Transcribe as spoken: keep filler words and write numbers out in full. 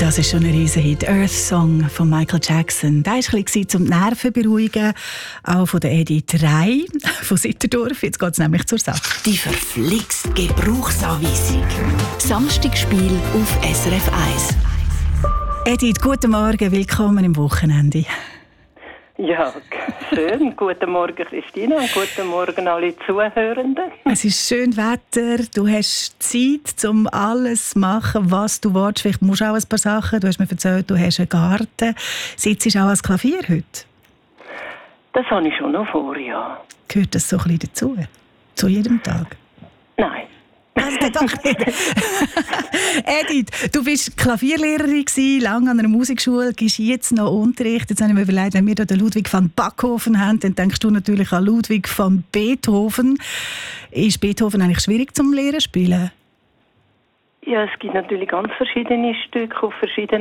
Das ist schon ein Riesenhit. Earth Song von Michael Jackson. Der war ein bisschen zum Nerven beruhigen, auch von der Edith Rey von Sitterdorf. Jetzt geht es nämlich zur Sache. Die verflixt Gebrauchsanweisung. Samstagspiel auf S R F eins. Edith, guten Morgen, willkommen im Wochenende. Ja, schön. Guten Morgen, Christina, und guten Morgen alle Zuhörenden. Es ist schön Wetter, du hast Zeit, um alles zu machen, was du willst. Vielleicht musst du auch ein paar Sachen. Du hast mir erzählt, du hast einen Garten. Sitzt du auch ans Klavier heute? Das habe ich schon noch vor, ja. Gehört das so ein bisschen dazu? Zu jedem Tag? Nein. Also, doch nicht. Edith, du warst Klavierlehrerin gewesen, lange an einer Musikschule, gibst jetzt noch Unterricht. Jetzt habe ich mir überlegt, wenn wir hier den Ludwig van Backhoven haben, dann denkst du natürlich an Ludwig van Beethoven. Ist Beethoven eigentlich schwierig zum Lehren spielen? Ja, es gibt natürlich ganz verschiedene Stücke auf verschiedenen